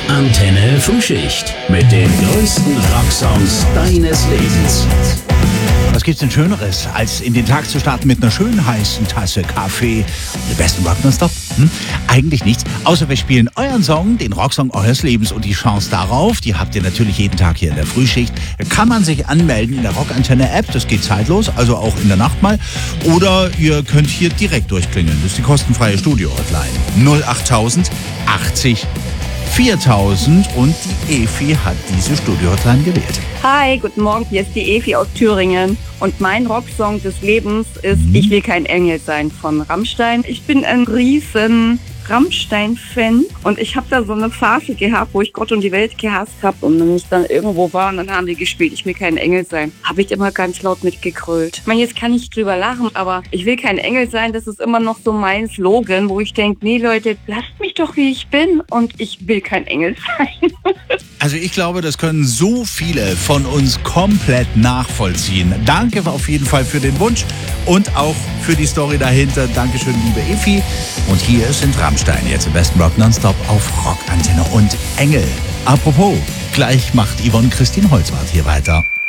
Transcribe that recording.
Antenne Frühschicht mit den größten Rocksongs deines Lebens. Was gibt's denn Schöneres, als in den Tag zu starten mit einer schön heißen Tasse Kaffee und dem besten Rock nonstop? Eigentlich nichts, außer wir spielen euren Song, den Rocksong eures Lebens, und die Chance darauf, die habt ihr natürlich jeden Tag hier in der Frühschicht. Da kann man sich anmelden in der Rockantenne-App, das geht zeitlos, also auch in der Nacht mal. Oder ihr könnt hier direkt durchklingeln, das ist die kostenfreie Studio-Hotline. 08000 80 4000, und die Efi hat diese Studio-Hotline gewählt. Hi, guten Morgen, hier ist die Efi aus Thüringen und mein Rocksong des Lebens ist Ich will kein Engel sein von Rammstein. Ich bin ein riesen Rammstein-Fan und ich habe da so eine Phase gehabt, wo ich Gott und die Welt gehasst habe, und wenn ich dann irgendwo war und dann haben die gespielt, ich will kein Engel sein, habe ich immer ganz laut mitgegrölt. Ich meine, jetzt kann ich drüber lachen, aber ich will kein Engel sein, das ist immer noch so mein Slogan, wo ich denke, nee Leute, lasst mich doch wie ich bin und ich will kein Engel sein. Also ich glaube, das können so viele von uns komplett nachvollziehen. Danke auf jeden Fall für den Wunsch und auch für die Story dahinter. Dankeschön, liebe Efi. Und hier sind Rammstein, jetzt im besten Rock nonstop auf Rockantenne und Engel. Apropos, gleich macht Yvonne Christine Holzwarth hier weiter.